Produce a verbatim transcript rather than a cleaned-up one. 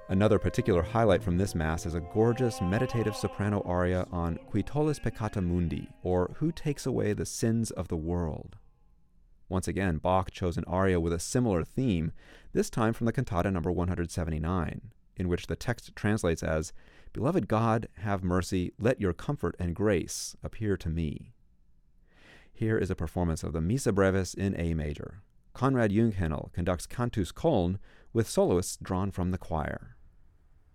Another particular highlight from this Mass is a gorgeous meditative soprano aria on Qui tollis peccata mundi, or Who Takes Away the Sins of the World. Once again, Bach chose an aria with a similar theme, this time from the cantata number one hundred seventy-nine, in which the text translates as, "Beloved God, have mercy, let your comfort and grace appear to me." Here is a performance of the Missa Brevis in A major. Konrad Junghennel conducts Cantus Köln with soloists drawn from the choir.